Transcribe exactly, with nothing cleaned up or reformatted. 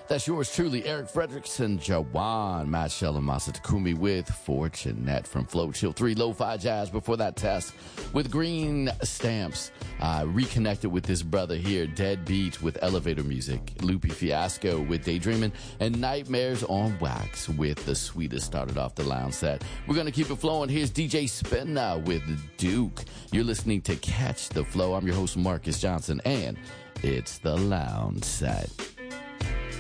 That's yours truly, Eric Frederickson, Jawan, Matt Shell, and Masa Takumi with Fortunate from Flow Chill three, Lo-Fi Jazz. Before that, Test with Green Stamps. Uh, reconnected with this brother here, Deadbeat with Elevator Music, Loopy Fiasco with Daydreamin', and Nightmares on Wax with The Sweetest started off the lounge set. We're going to keep it flowing. Here's D J Spin now with Duke. You're listening to Catch the Flow. I'm your host, Marcus Johnson, and it's the lounge set.